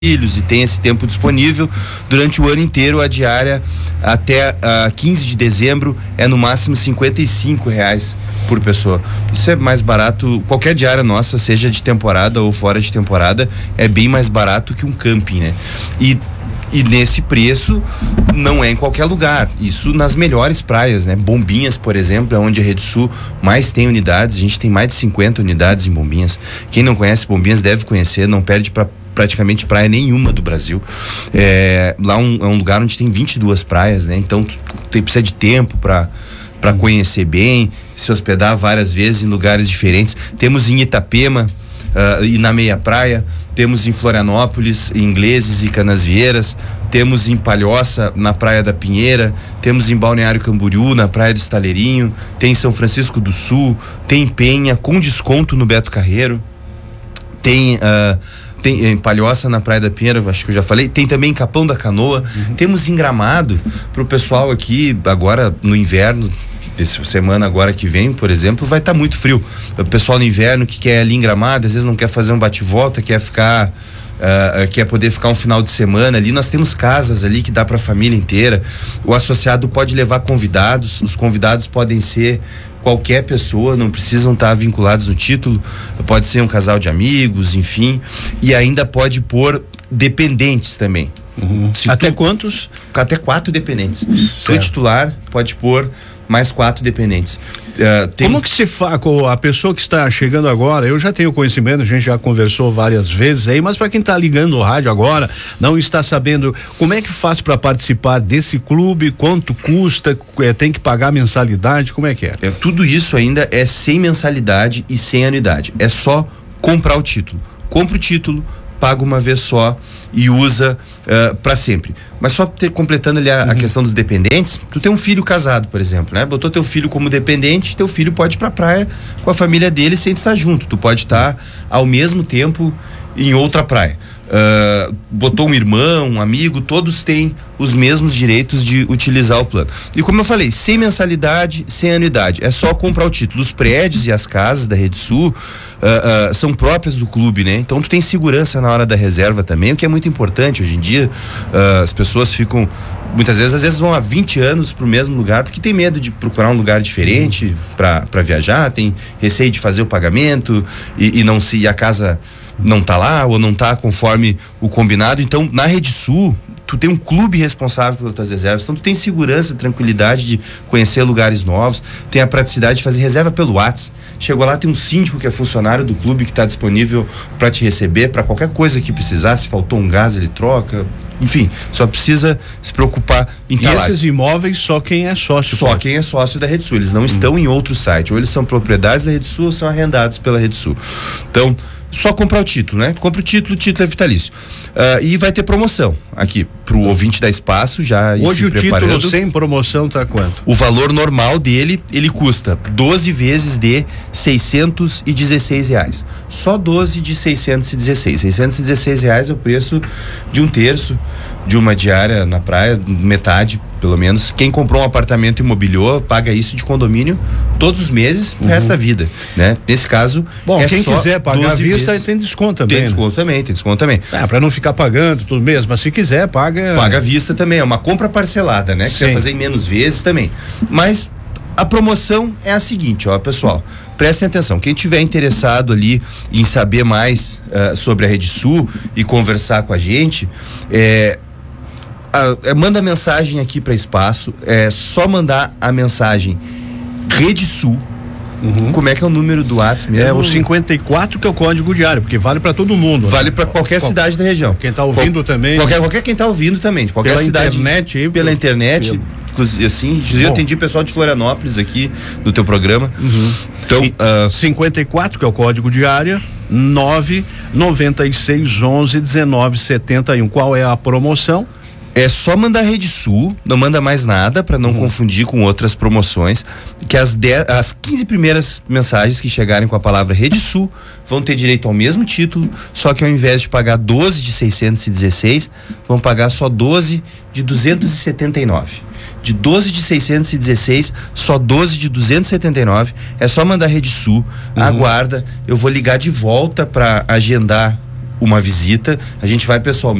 filhos e tem esse tempo disponível durante o ano inteiro. A diária até 15 de dezembro é no máximo R$55 por pessoa. Isso é mais barato, qualquer diária nossa, seja de temporada ou fora de temporada, é bem mais barato que um camping, né? E nesse preço não é em qualquer lugar, isso nas melhores praias, né? Bombinhas, por exemplo, é onde a Rede Sul mais tem unidades. A gente tem mais de 50 unidades em Bombinhas. Quem não conhece Bombinhas deve conhecer, não perde para praticamente praia nenhuma do Brasil. Lá é um lugar onde tem 22 praias, né? Então precisa de tempo para conhecer bem, se hospedar várias vezes em lugares diferentes. Temos em Itapema e na Meia Praia, temos em Florianópolis, em Ingleses e Canasvieiras, temos em Palhoça, na Praia da Pinheira, temos em Balneário Camboriú, na Praia do Estaleirinho, tem em São Francisco do Sul, tem em Penha, com desconto no Beto Carreiro, tem em Palhoça, na Praia da Pinheira, acho que eu já falei, tem também em Capão da Canoa, temos em Gramado, pro pessoal aqui, agora no inverno, essa semana agora que vem, por exemplo, vai estar muito frio. O pessoal no inverno que quer ali em Gramado, às vezes não quer fazer um bate-volta, quer ficar, quer poder ficar um final de semana ali. Nós temos casas ali que dá para a família inteira. O associado pode levar convidados, os convidados podem ser qualquer pessoa, não precisam estar vinculados no título, pode ser um casal de amigos, enfim, e ainda pode pôr dependentes também. Até quantos? Até 4 dependentes. O titular pode pôr mais 4 dependentes. Como que se faz com a pessoa que está chegando agora? Eu já tenho conhecimento, a gente já conversou várias vezes aí, mas para quem está ligando o rádio agora, não está sabendo, como é que faz para participar desse clube? Quanto custa? Tem que pagar mensalidade? Como é que é? Tudo isso ainda é sem mensalidade e sem anuidade. É só comprar o título. Compra o título, paga uma vez só e usa para sempre. Mas só completando ali a questão dos dependentes, tu tem um filho casado, por exemplo, né? Botou teu filho como dependente, teu filho pode ir pra praia com a família dele sem tu estar junto. Tu pode estar ao mesmo tempo em outra praia. Botou um irmão, um amigo, todos têm os mesmos direitos de utilizar o plano. E como eu falei, sem mensalidade, sem anuidade, é só comprar o título. Os prédios e as casas da Rede Sul são próprias do clube, né? Então tu tem segurança na hora da reserva também, o que é muito importante hoje em dia. As pessoas ficam muitas vezes, às vezes vão há 20 anos pro mesmo lugar porque tem medo de procurar um lugar diferente para viajar, tem receio de fazer o pagamento e a casa não tá lá ou não tá conforme o combinado. Então, na Rede Sul, tu tem um clube responsável pelas tuas reservas, então tu tem segurança, tranquilidade de conhecer lugares novos, tem a praticidade de fazer reserva pelo WhatsApp. Chegou lá, tem um síndico que é funcionário do clube que está disponível para te receber, para qualquer coisa que precisar. Se faltou um gás, ele troca. Enfim, só precisa se preocupar em estar lá. E esses imóveis só quem é sócio? Só quem é sócio da Rede Sul, eles não estão em outro site, ou eles são propriedades da Rede Sul ou são arrendados pela Rede Sul. Então, só comprar o título, né? Compra o título é vitalício. E vai ter promoção aqui pro ouvinte da Espaço já. Hoje o título sem promoção tá quanto? O valor normal dele, ele custa 12 vezes de R$616. Só 12 de 616. R$616 é o preço de um terço de uma diária na praia, metade pelo menos. Quem comprou um apartamento e imobiliou paga isso de condomínio todos os meses pro resto da vida, né? Nesse caso, quem quiser pagar à vista tem desconto também. Tem desconto também. Para não ficar pagando tudo mesmo, mas se quiser paga à vista também, é uma compra parcelada, né? Que você vai fazer em menos vezes também. Mas a promoção é a seguinte, pessoal, prestem atenção, quem tiver interessado ali em saber mais sobre a Rede Sul e conversar com a gente, manda mensagem aqui para Espaço, é só mandar a mensagem Rede Sul. Como é que é o número do WhatsApp mesmo? É o 54, que é o código diário, porque vale para todo mundo. Vale para qualquer cidade da região. Quem tá ouvindo também. Qualquer quem tá ouvindo também, de qualquer cidade. Pela internet, inclusive assim, eu atendi pessoal de Florianópolis aqui no teu programa. Então, 54, que é o código de área, 996111971. Qual é a promoção? É só mandar Rede Sul, não manda mais nada para não confundir com outras promoções, que as 15 primeiras mensagens que chegarem com a palavra Rede Sul vão ter direito ao mesmo título, só que ao invés de pagar 12 de 616, vão pagar só 12 de 279. De 12 de 616, só 12 de 279. É só mandar Rede Sul, aguarda, eu vou ligar de volta para agendar uma visita, a gente vai pessoalmente.